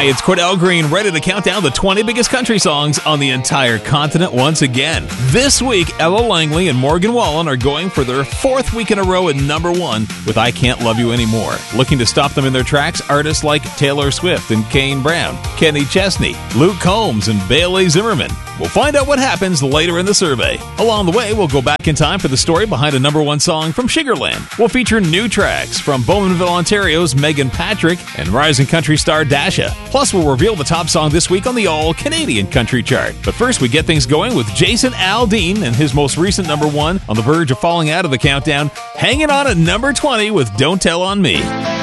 Hi, it's Cordell Green, ready to count down the 20 biggest country songs on the entire continent once again. This week, Ella Langley and Morgan Wallen are going for their fourth week in a row at number one with I Can't Love You Anymore. Looking to stop them in their tracks, artists like Taylor Swift and Kane Brown, Kenny Chesney, Luke Combs, and Bailey Zimmerman. We'll find out what happens later in the survey. Along the way, we'll go back in time for the story behind a number one song from Sugarland. We'll feature new tracks from Bowmanville, Ontario's Megan Patrick and rising country star Dasha. Plus, we'll reveal the top song this week on the all-Canadian country chart. But first, we get things going with Jason Aldean and his most recent number one on the verge of falling out of the countdown, hanging on at number 20 with Don't Tell on Me.